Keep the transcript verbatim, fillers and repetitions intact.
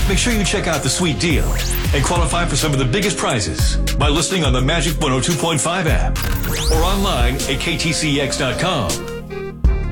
Make sure you check out the sweet deal and qualify for some of the biggest prizes by listening on the Magic one oh two point five app or online at K T C X dot com.